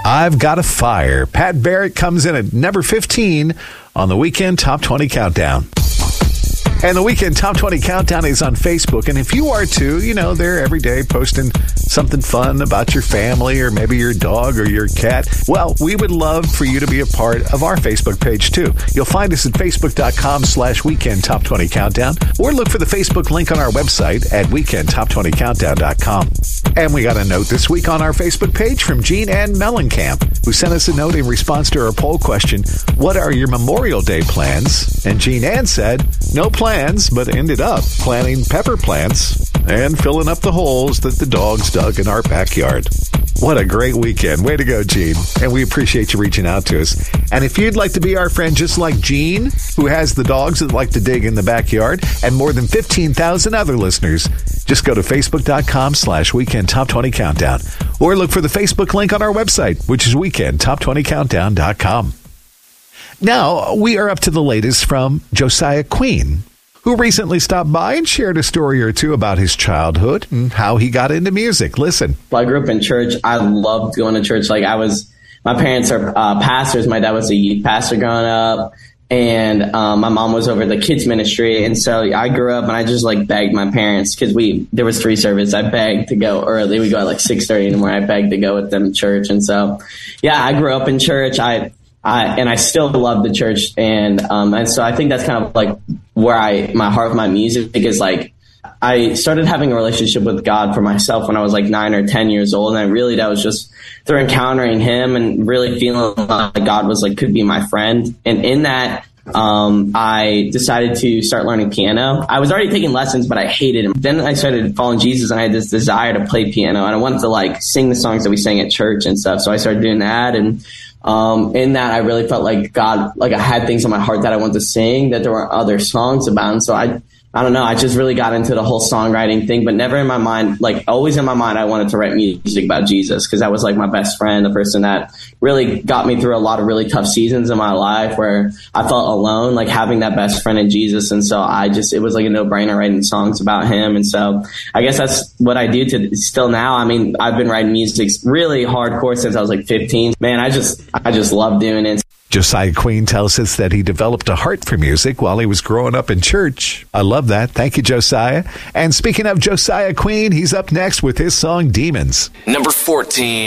I've Got a Fire. Pat Barrett comes in at number 15 on the Weekend Top 20 Countdown. And the Weekend Top 20 Countdown is on Facebook. And if you are too, they're every day posting something fun about your family or maybe your dog or your cat. Well, we would love for you to be a part of our Facebook page too. You'll find us at facebook.com/Weekend Top 20 Countdown, or look for the Facebook link on our website at weekendtop20countdown.com. And we got a note this week on our Facebook page from Jean Ann Mellencamp, who sent us a note in response to our poll question, what are your Memorial Day plans? And Jean Ann said, no plans, but ended up planting pepper plants and filling up the holes that the dogs dug in our backyard. What a great weekend. Way to go, Jean. And we appreciate you reaching out to us. And if you'd like to be our friend just like Jean, who has the dogs that like to dig in the backyard, and more than 15,000 other listeners, just go to facebook.com/Weekend Top 20 Countdown, or look for the Facebook link on our website, which is weekendtop20countdown.com. Now, we are up to the latest from Josiah Queen, who recently stopped by and shared a story or two about his childhood and how he got into music. Listen. I grew up in church. I loved going to church. My parents are pastors. My dad was a youth pastor growing up, and my mom was over the kids ministry. And so I grew up and I just begged my parents, because there was 3 services. I begged to go early. We go at 6:30 in the morning. I begged to go with them to church. And so, I grew up in church. And I still love the church. And so I think that's kind of where my heart of my music is. I started having a relationship with God for myself when I was 9 or 10 years old. And that was just through encountering him and really feeling like God was could be my friend. And in that, I decided to start learning piano. I was already taking lessons, but I hated him. Then I started following Jesus, and I had this desire to play piano, and I wanted to sing the songs that we sang at church and stuff. So I started doing that. And in that, I really felt like God, I had things on my heart that I wanted to sing that there were other songs about. And so I don't know, I just really got into the whole songwriting thing, but never in my mind, always in my mind, I wanted to write music about Jesus, because that was my best friend, the person that really got me through a lot of really tough seasons in my life where I felt alone, having that best friend in Jesus. And so it was a no-brainer writing songs about him. And so I guess that's what I do to still now. I mean, I've been writing music really hardcore since I was 15. Man, I just love doing it. Josiah Queen tells us that he developed a heart for music while he was growing up in church. I love that. Thank you, Josiah. And speaking of Josiah Queen, he's up next with his song Demons. Number 14.